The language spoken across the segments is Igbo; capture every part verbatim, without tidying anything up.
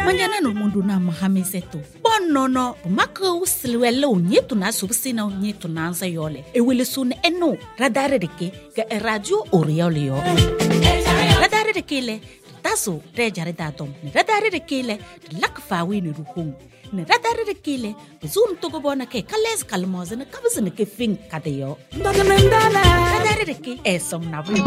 Manyana no mundu na mahamiseto. Bon no no, maka usliwele unyetu na subsina unyetu na ansa yole. Ewele sun eno, radare deke, ga radio oriole yo. Radare deke le, taso rejare datom. Radare deke le, lakfawi ni ruhung. Ne radare deke le, zoom togo bona ke kales kalmoze ne kabzene ke fin kadeyo. Radare deke esom na bu.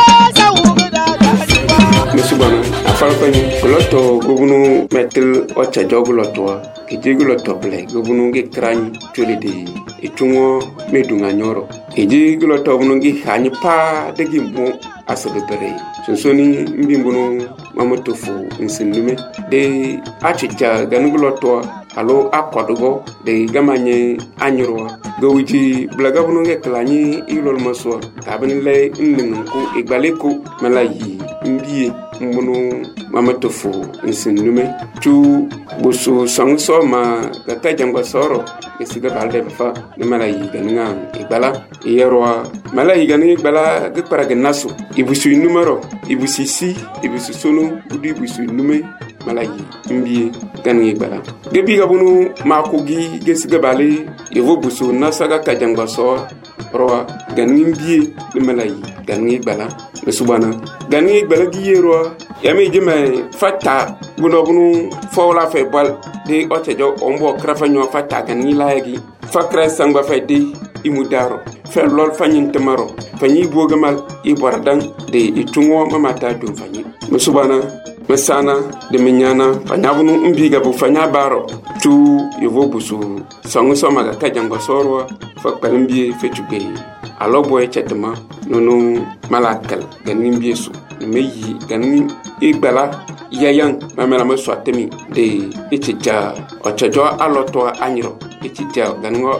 Musubana afalfani loto gubunu metel ocha joguloto ke jiguloto ble gubunu ge krani tolede etungo medunga nyoro ke jiguloto bunu gi hani pa degi mo asabere sonsoni mbimbunu mamotofu nsinume de achicha ganuguloto alo akodogo de gamanye anyoro gowiji blaga bunu ge klani ilol maswa kabin le nningu igbaleko malayi mbiye mbunu mamatofu nsinume tu busu sangso ma gata jangwa soro esiga balde fa ne malayi ganinga igbala yerwa malayi ganinga igbala ge paraga naso ibusu numero ibusu si ibusu sonu budi ibusu nume malayi mbiye ganinga igbala gebi gabunu makogi gesiga bale yevo busu nasaga kajangwa so ro ganinga mbiye ne malayi ganinga igbala mesubana ganinga igbala giyero yami jime fata buno bunu fawla fe bal de otejo ombo krafanyo fata gani laagi fakra sangba fe de imudaro fe lol fanyin temaro fanyi bogamal ibordan de itungo mamata dum fanyi musubana mesana de menyana fanyabunu mbiga bu fanya baro tu yevo busu sangu somaga kajango sorwa fakpalimbi fetuge alo boy chetma nono malakal ganin biesu meyi ganin igbala yayan mamela maswatemi de ichija ochajo aloto anyiro ichija ganin